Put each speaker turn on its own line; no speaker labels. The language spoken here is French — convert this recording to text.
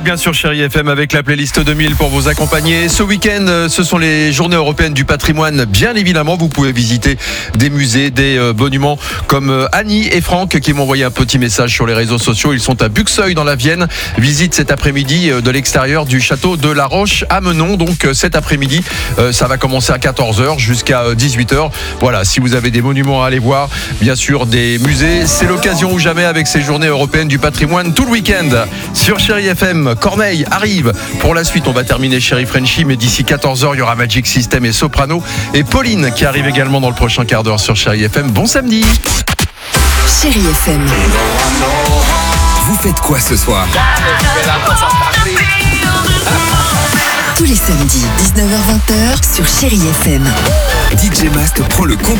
êtes bien sur Chérie FM avec la playlist 2000 pour vous accompagner. Ce week-end, ce sont les journées européennes du patrimoine. Bien évidemment, vous pouvez visiter des musées, des monuments comme Annie et Franck qui m'ont envoyé un petit message sur les réseaux sociaux. Ils sont à Buxeuil dans la Vienne. Visite cet après-midi de l'extérieur du château de La Roche à Menon. Donc cet après-midi, ça va commencer à 14h jusqu'à 18h. Voilà, si vous avez des monuments à aller voir, bien sûr des musées, c'est l'occasion ou jamais avec ces journées européennes du patrimoine tout le week-end. Sur Chérie FM, Corneille arrive pour la suite. On va terminer Chérie Frenchy, mais d'ici 14h, il y aura Magic System et Soprano. Et Pauline qui arrive également dans le prochain quart d'heure sur Chérie FM. Bon samedi.
Chérie FM.
Vous faites quoi ce soir?
Tous les samedis, 19h-20h sur Chérie FM.
DJ Mast prend le contrôle